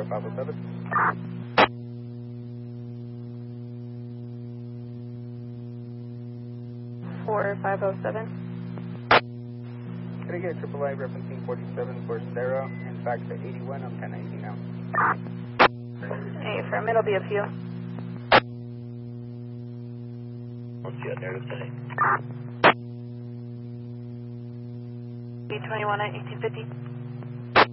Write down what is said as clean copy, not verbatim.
4507. 4507. Can I get a AAA referencing 47 for Sierra and back to 81? I'm 1090 now. Hey, from it'll be a few. What's the other thing? B21 at 1850.